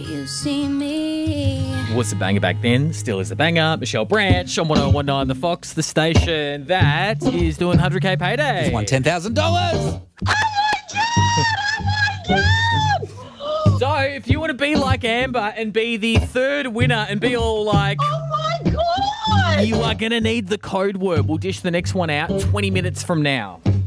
you see me? Was the banger back then, still is the banger. Michelle Branch on 101.9 The Fox, the station that is doing 100K payday. He's won $10,000. So, if you want to be like Amber and be the third winner and be all like, Oh my God! you are going to need the code word. We'll dish the next one out 20 minutes from now.